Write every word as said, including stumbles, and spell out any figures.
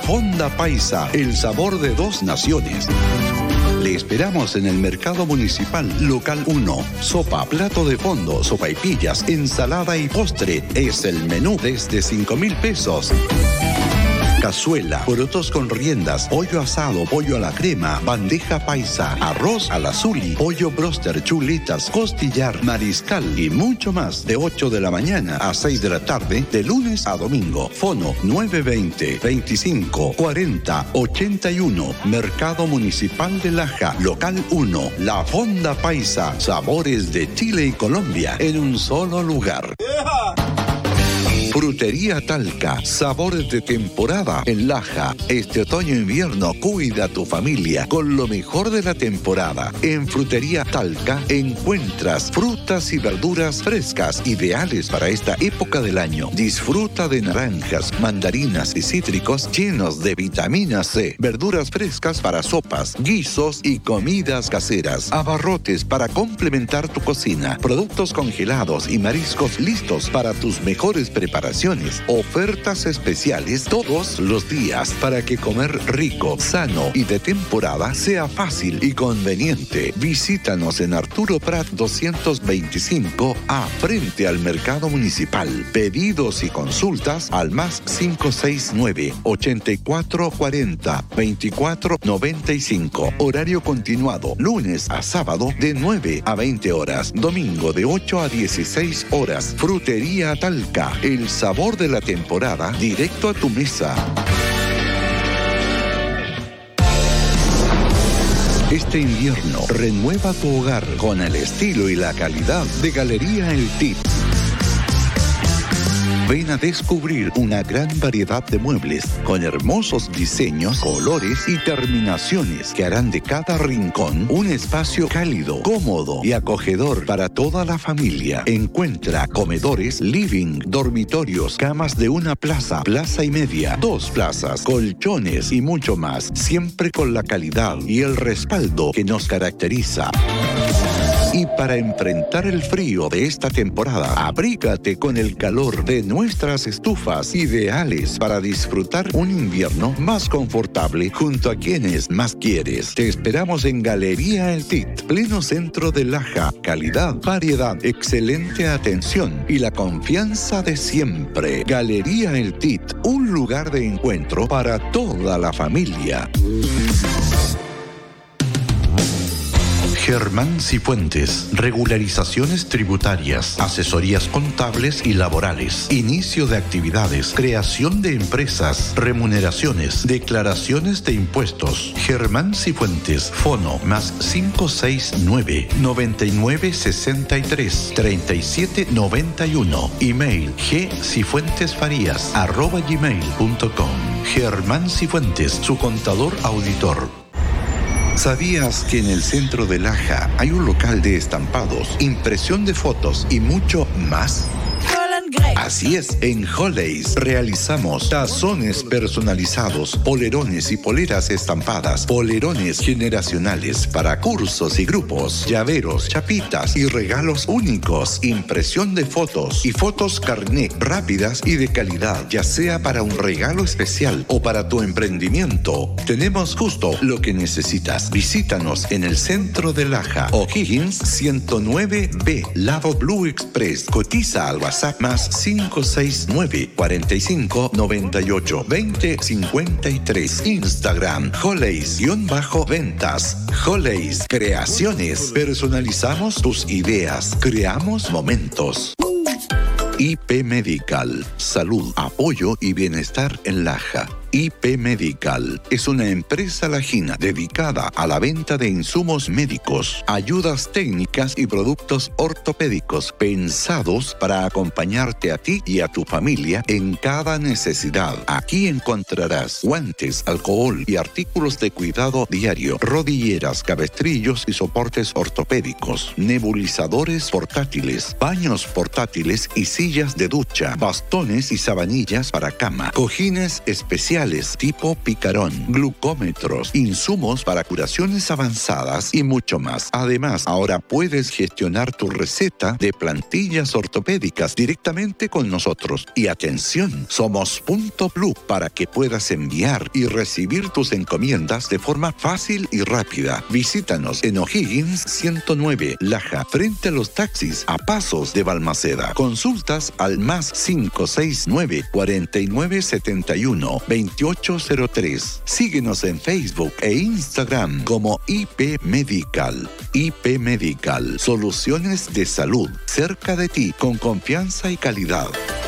Fonda Paisa, el sabor de dos naciones. Le esperamos en el Mercado Municipal Local uno. Sopa, plato de fondo, sopaipillas, ensalada y postre. Es el menú desde cinco mil pesos. Cazuela, porotos con riendas, pollo asado, pollo a la crema, bandeja paisa, arroz al azuli, pollo broster, chuletas, costillar, mariscal y mucho más de ocho de la mañana a seis de la tarde de lunes a domingo. Fono nueve veinte, veinticinco, cuarenta, ochenta y uno. Mercado Municipal de Laja, Local uno. La Fonda Paisa, sabores de Chile y Colombia en un solo lugar. Yeah. Frutería Talca, sabores de temporada en Laja. Este otoño-invierno cuida a tu familia con lo mejor de la temporada. En Frutería Talca encuentras frutas y verduras frescas ideales para esta época del año. Disfruta de naranjas, mandarinas y cítricos llenos de vitamina C, verduras frescas para sopas, guisos y comidas caseras, abarrotes para complementar tu cocina, productos congelados y mariscos listos para tus mejores preparaciones. Ofertas especiales todos los días para que comer rico, sano y de temporada sea fácil y conveniente. Visítanos en Arturo Prat doscientos veinticinco A frente al Mercado Municipal. Pedidos y consultas al más cinco seis nueve, ochenta y cuatro cuarenta, veinticuatro noventa y cinco. Horario continuado, lunes a sábado de nueve a veinte horas, domingo de ocho a dieciséis horas. Frutería Talca, el sabor de la temporada, directo a tu mesa. Este invierno, renueva tu hogar con el estilo y la calidad de Galería El Tit. Ven a descubrir una gran variedad de muebles con hermosos diseños, colores y terminaciones que harán de cada rincón un espacio cálido, cómodo y acogedor para toda la familia. Encuentra comedores, living, dormitorios, camas de una plaza, plaza y media, dos plazas, colchones y mucho más, siempre con la calidad y el respaldo que nos caracteriza. Y para enfrentar el frío de esta temporada, abrígate con el calor de nuestras estufas, ideales para disfrutar un invierno más confortable junto a quienes más quieres. Te esperamos en Galería El Tit, pleno centro de Laja. Calidad, variedad, excelente atención y la confianza de siempre. Galería El Tit, un lugar de encuentro para toda la familia. Germán Cifuentes, regularizaciones tributarias, asesorías contables y laborales, inicio de actividades, creación de empresas, remuneraciones, declaraciones de impuestos. Germán Cifuentes, fono más cinco seis nueve, noventa y nueve sesenta y tres, treinta y siete noventa y uno, email gcifuentesfarías arroba gmail punto com. Germán Cifuentes, su contador auditor. ¿Sabías que en el centro de Laja hay un local de estampados, impresión de fotos y mucho más? Así es, en Holleys realizamos tazones personalizados, polerones y poleras estampadas, polerones generacionales para cursos y grupos, llaveros, chapitas y regalos únicos, impresión de fotos y fotos carnet rápidas y de calidad, ya sea para un regalo especial o para tu emprendimiento. Tenemos justo lo que necesitas. Visítanos en el centro de Laja, O'Higgins ciento nueve B, lado Blue Express. Cotiza al WhatsApp más cinco seis nueve, cuarenta y cinco, noventa y ocho, veinte, cincuenta y tres. Instagram, Holleys-ventas. Holleys Creaciones. Personalizamos tus ideas. Creamos momentos. I P Medical. Salud, apoyo y bienestar en Laja. I P Medical es una empresa lajina dedicada a la venta de insumos médicos, ayudas técnicas y productos ortopédicos pensados para acompañarte a ti y a tu familia en cada necesidad. Aquí encontrarás guantes, alcohol y artículos de cuidado diario, rodilleras, cabestrillos y soportes ortopédicos, nebulizadores portátiles, baños portátiles y sillas de ducha, bastones y sabanillas para cama, cojines especiales especiales tipo picarón, glucómetros, insumos para curaciones avanzadas y mucho más. Además, ahora puedes gestionar tu receta de plantillas ortopédicas directamente con nosotros. Y atención, somos Punto Plus para que puedas enviar y recibir tus encomiendas de forma fácil y rápida. Visítanos en O'Higgins ciento nueve, Laja, frente a los taxis, a pasos de Balmaceda. Consultas al más cinco seis nueve, cuatro nueve siete uno, dos ocho cero tres. Síguenos en Facebook e Instagram como I P Medical. I P Medical, soluciones de salud cerca de ti con confianza y calidad.